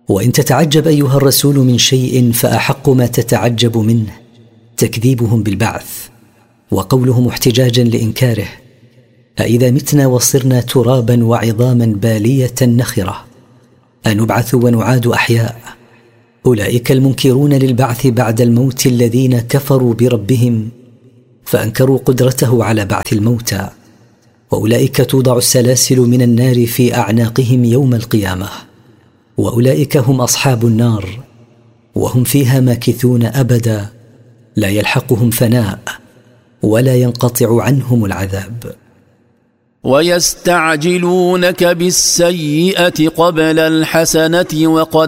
وإن تتعجب أيها الرسول من شيء فأحق ما تتعجب منه تكذيبهم بالبعث، وقولهم احتجاجا لإنكاره: أإذا متنا وصرنا ترابا وعظاما بالية نخرة أنبعث ونعاد أحياء؟ أولئك المنكرون للبعث بعد الموت الذين كفروا بربهم فأنكروا قدرته على بعث الموتى، وأولئك توضع السلاسل من النار في أعناقهم يوم القيامة، وأولئك هم أصحاب النار وهم فيها ماكثون أبدا، لا يلحقهم فناء ولا ينقطع عنهم العذاب. ويستعجلونك بالسيئة قبل الحسنة وقد